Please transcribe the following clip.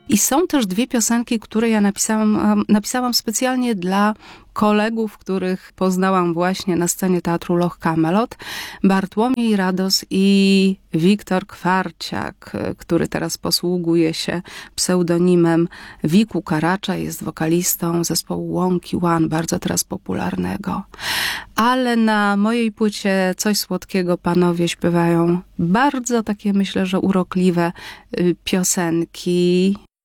I są też dwie piosenki, które ja napisałam specjalnie dla kolegów, których poznałam właśnie na scenie Teatru Loch Kamelot. Bartłomiej Rados i Wiktor Kwarciak, który teraz posługuje się pseudonimem Wiku Karacza, jest wokalistą zespołu Łąki One, bardzo teraz popularnego. Ale na mojej płycie Coś słodkiego panowie śpiewają bardzo takie, myślę, że urokliwe piosenki.